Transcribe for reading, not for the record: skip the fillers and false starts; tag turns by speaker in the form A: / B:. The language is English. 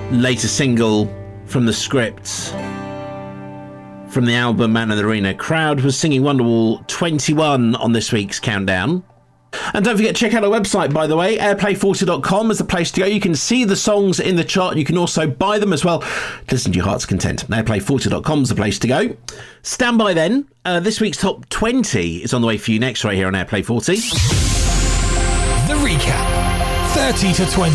A: latest single from The Script from the album Man in the Arena. Crowd was singing Wonderwall 21 on this week's countdown. And don't forget to check out our website, by the way. Airplay40.com is the place to go. You can see the songs in the chart. You can also buy them as well. Listen to your heart's content. Airplay40.com is the place to go. Stand by then. This week's top 20 is on the way for you next, right here on Airplay 40.
B: The recap. 30 to 20.